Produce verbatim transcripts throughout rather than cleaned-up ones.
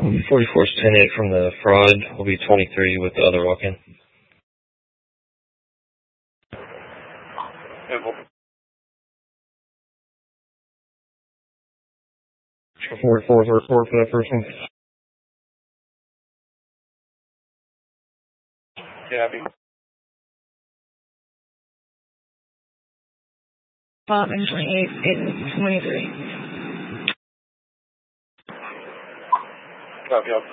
forty-four is ten eight from the fraud. Will be twenty-three with the other walk-in. forty-four is report for that person. Copy. five and twenty-eight, eight, twenty-three. Copy up.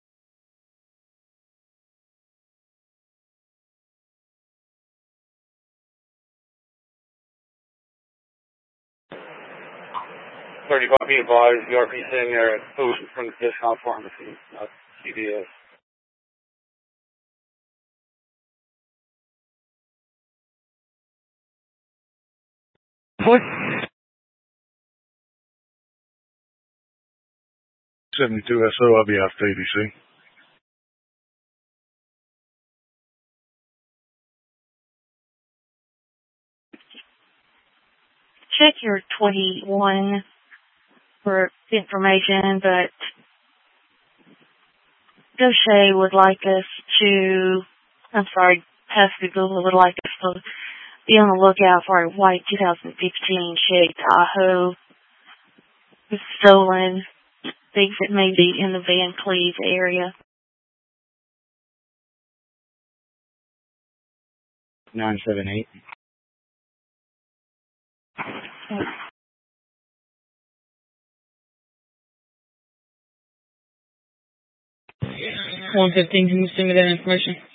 thirty-five be advised, the R P sitting there at post in front of the discount pharmacy, not C V S. What? seventy-two S O, I'll be off to A D C. Check your twenty-one for information, but Gaucher would like us to, I'm sorry, Pastor Google would like us to be on the lookout for a white two thousand fifteen Chevy Tahoe. It's stolen. Thinks it may be in the Van Cleve area. nine seven eight. one fifteen, can you send me that information?